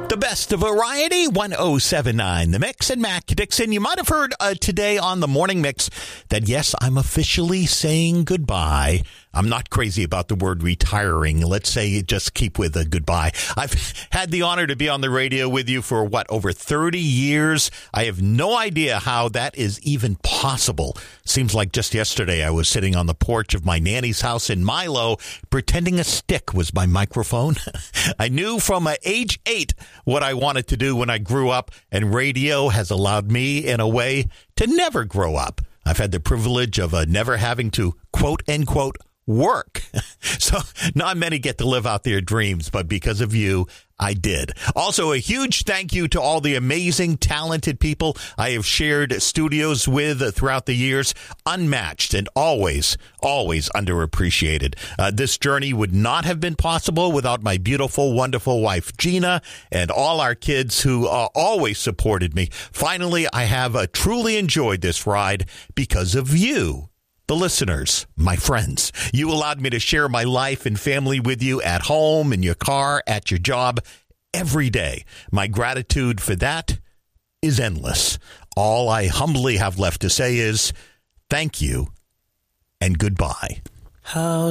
The best of variety, 107.9 The Mix, and Mac Dixon. You might have heard today on the Morning Mix that, yes, I'm officially saying goodbye. I'm not crazy about the word retiring. Let's say just keep with a goodbye. I've had the honor to be on the radio with you for, over 30 years. I have no idea how that is even possible. Seems like just yesterday I was sitting on the porch of my nanny's house in Milo, pretending a stick was my microphone. I knew from age 8 what I wanted to do when I grew up, and radio has allowed me, in a way, to never grow up. I've had the privilege of never having to, quote, unquote, work. So not many get to live out their dreams, but because of you, I did. Also, a huge thank you to all the amazing, talented people I have shared studios with throughout the years. Unmatched and always underappreciated. This journey would not have been possible without my beautiful, wonderful wife, Gina, and all our kids who always supported me. Finally, I have truly enjoyed this ride because of you. The listeners, my friends. You allowed me to share my life and family with you at home, in your car, at your job, every day. My gratitude for that is endless. All I humbly have left to say is thank you and goodbye.